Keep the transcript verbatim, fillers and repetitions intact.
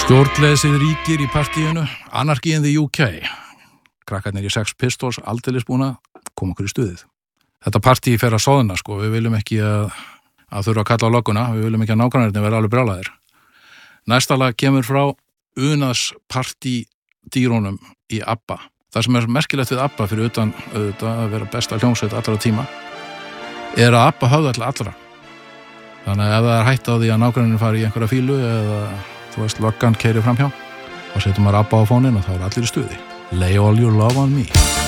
Stjórnleysið ríkir í partíinu, Anarchy in the U K. Krakkarnir í Sex Pistols aldeilis búin að koma okkur í stuðið. Þetta partí fer að soðna, sko, við viljum ekki að, að þurfa að kalla á lögguna, við viljum ekki að nágrannarnir vera alveg brjálaðir. Næsta lag kemur frá Unas partydýrunum í ABBA. Það sem er merkilegt við ABBA fyrir utan auðvitað að vera besta hljómsveit allra tíma er að ABBA höfða til allra. Þannig að ef það er hætt á því að nágrannarnir fari í einhverja fílu eða þú veist, löggan keyrir framhjá, þá setur maður ABBA á fóninn og þá er allir í stuði. Lay all your love on me.